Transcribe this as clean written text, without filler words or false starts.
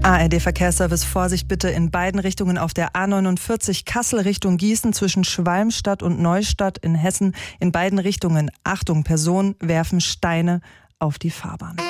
ARD Verkehrsservice, Vorsicht bitte in beiden Richtungen auf der A49 Kassel Richtung Gießen zwischen Schwalmstadt und Neustadt in Hessen. In beiden Richtungen, Achtung, Personen werfen Steine auf die Fahrbahn.